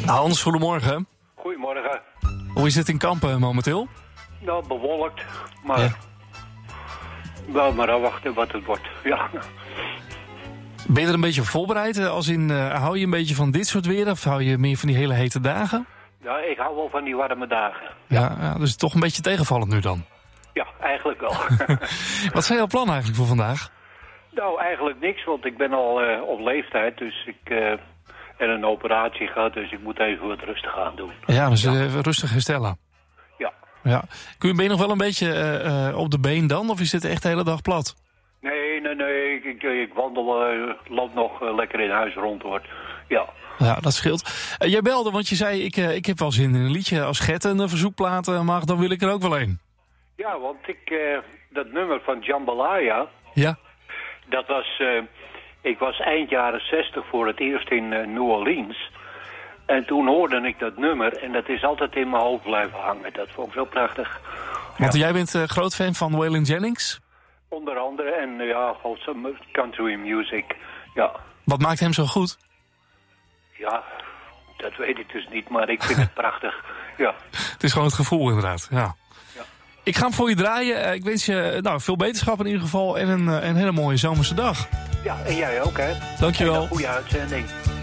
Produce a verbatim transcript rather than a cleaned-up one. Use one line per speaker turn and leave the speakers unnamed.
Hans, goedemorgen.
Goedemorgen.
Hoe is het in Kampen momenteel?
Nou, bewolkt, maar
Ja.
wel maar afwachten wat het wordt. Ja.
Ben je er een beetje op voorbereid? Als in, uh, hou je een beetje van dit soort weer of hou je meer van die hele hete dagen?
Ja, ik hou wel van die warme dagen.
Ja, ja dus toch een beetje tegenvallend nu dan.
Ja, eigenlijk wel.
Wat zijn jouw plannen eigenlijk voor vandaag?
Nou, eigenlijk niks, want ik ben al uh, op leeftijd, dus ik uh, heb een operatie gehad, dus ik moet even wat rustig aan doen.
Ja, dus
Ja.
Uh, rustig herstellen.
Ja.
Ja. Kun je, ben je nog wel een beetje uh, uh, op de been dan, of is dit echt de hele dag plat?
Nee, nee, nee, ik, ik, ik wandel, uh, loop nog uh, lekker in huis rond hoor. Ja.
Ja, dat scheelt. Uh, jij belde, want je zei, ik, uh, ik heb wel zin in een liedje als Gert een verzoekplaat uh, mag, dan wil ik er ook wel een.
Ja, want ik, uh, dat nummer van Jambalaya,
Ja.
dat was, uh, ik was eind jaren zestig voor het eerst in uh, New Orleans. En toen hoorde ik dat nummer en dat is altijd in mijn hoofd blijven hangen. Dat vond ik zo prachtig.
Want
Ja.
jij bent uh, groot fan van Waylon Jennings?
Onder andere, en uh, ja, gewoon some country music. Ja.
Wat maakt hem zo goed?
Ja, dat weet ik dus niet, maar ik vind het prachtig. Ja.
Het is gewoon het gevoel inderdaad, ja.
Ja.
Ik ga hem voor je draaien. Ik wens je nou, veel beterschap in ieder geval en een, een hele mooie zomerse dag.
Ja, en jij ook, hè?
Dankjewel.
En een goede uitzending.